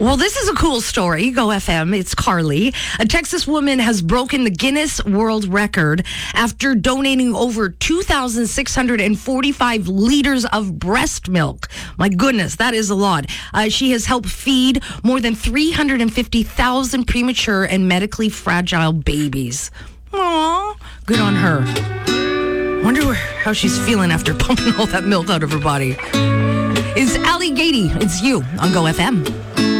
Well, this is a cool story. Go FM. It's Carly. A Texas woman has broken the Guinness World Record after donating over 2,645 liters of breast milk. My goodness, that is a lot. She has helped feed more than 350,000 premature and medically fragile babies. Aww, good on her. Wonder how she's feeling after pumping all that milk out of her body. It's Ali Gady. It's you on Go FM.